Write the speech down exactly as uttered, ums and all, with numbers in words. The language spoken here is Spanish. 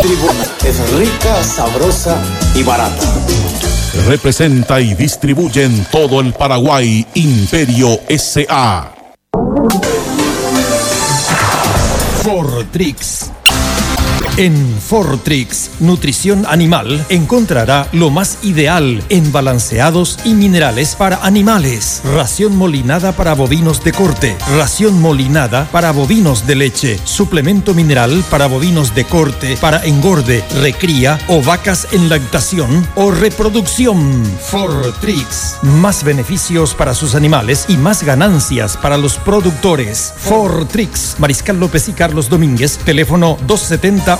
Tribuna es rica, sabrosa y barata. Representa y distribuye en todo el Paraguay Imperio S A Fortrix. En Fortrix, nutrición animal, encontrará lo más ideal en balanceados y minerales para animales. Ración molinada para bovinos de corte, ración molinada para bovinos de leche, suplemento mineral para bovinos de corte, para engorde, recría o vacas en lactación o reproducción. Fortrix, más beneficios para sus animales y más ganancias para los productores. Fortrix, Mariscal López y Carlos Domínguez, teléfono dos setenta,